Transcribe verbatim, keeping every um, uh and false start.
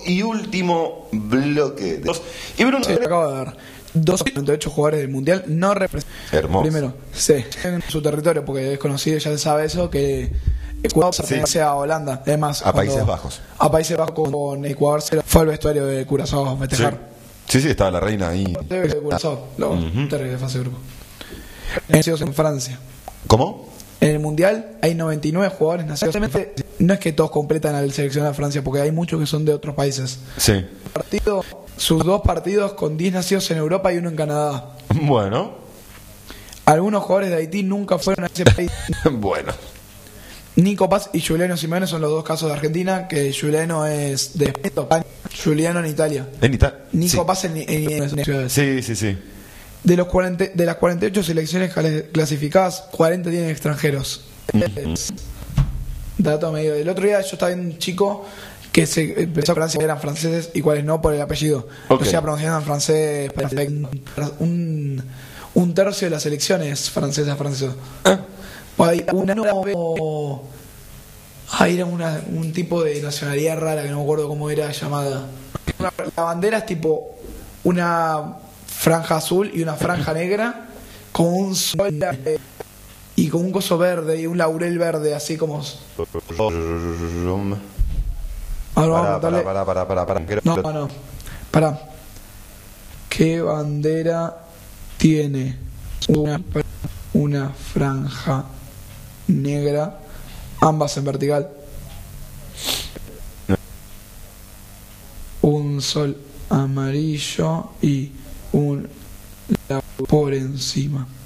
y último bloque. De... Y Bruno... Sí, acabo de ver. doscientos noventa y ocho jugadores del Mundial no representan. Hermoso. Primero, sí, en su territorio, porque es conocido, ya se sabe eso, que Ecuador se pertenece a Holanda. Además, a Países Bajos. A Países Bajos con Ecuador se fue al vestuario de Curazao a festejar. Sí, sí, sí, estaba la reina ahí. De Curazao, luego, uh-huh. Terrible fase de grupo. En Francia. ¿Cómo? En el Mundial hay noventa y nueve jugadores nacidos. No es que todos completan al seleccionado de Francia, porque hay muchos que son de otros países. Sí. Partido, sus dos partidos con diez nacidos en Europa y uno en Canadá. Bueno. Algunos jugadores de Haití nunca fueron a ese país. Bueno. Nico Paz y Juliano Simeone son los dos casos de Argentina, que Juliano es de España, Juliano en Italia. En Italia. Nico Sí. Paz en, en, en ciudades. Sí, sí, sí. De, los cuarenta, de las cuarenta y ocho selecciones clasificadas, cuarenta tienen extranjeros. Mm-hmm. Dato medio. El otro día yo estaba viendo un chico que se empezó a pronunciar que eran franceses y cuáles no por el apellido. Okay. O sea, pronunciando en francés. Un, un tercio de las selecciones francesas francesas. ¿Eh? Hay una, ah, era una, un tipo de nacionalidad rara que no me acuerdo cómo era llamada. La bandera es tipo una franja azul y una franja negra con un sol y con un coso verde y un laurel verde, así como. Ahora para, para, para, para, para, para. No, no, para. ¿Qué bandera tiene una, una franja negra, ambas en vertical, un sol amarillo y un laurel por encima?